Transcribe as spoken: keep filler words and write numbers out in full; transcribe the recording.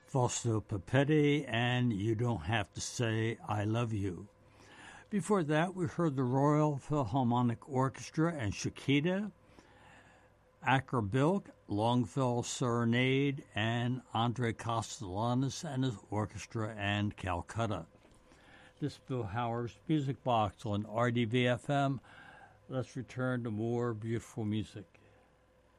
Fausto Papetti, and You Don't Have to Say I Love You. Before that, we heard the Royal Philharmonic Orchestra and Chiquita, Acker Bilk, Longfellow Serenade, and Andre Castellanos and his orchestra and Calcutta. This is Bill Howard's Music Box on R D V F M. Let's return to more beautiful music.